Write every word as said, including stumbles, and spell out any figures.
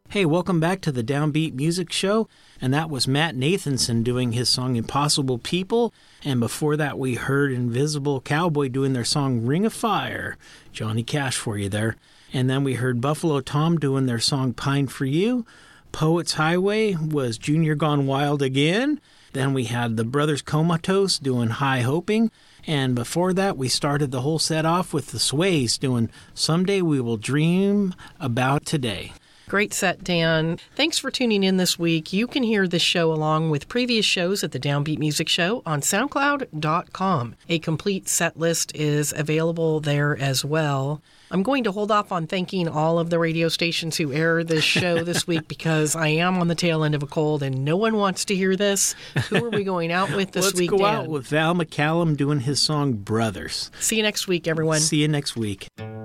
Hey, welcome back to the Downbeat Music Show. And that was Matt Nathanson doing his song Impossible People. And before that, we heard Invisible Cowboy doing their song Ring of Fire. Johnny Cash for you there. And then we heard Buffalo Tom doing their song Pine for You. Poets Highway was Junior Gone Wild again. Then we had the Brothers Comatose doing High Hoping. And before that, we started the whole set off with the Sways doing Someday We Will Dream About Today. Great set, Dan. Thanks for tuning in this week. You can hear this show along with previous shows at the Downbeat Music Show on SoundCloud dot com. A complete set list is available there as well. I'm going to hold off on thanking all of the radio stations who air this show this week because I am on the tail end of a cold and no one wants to hear this. Who are we going out with this Let's week, go Dan? out with Val McCallum doing his song Brothers. See you next week, everyone. See you next week.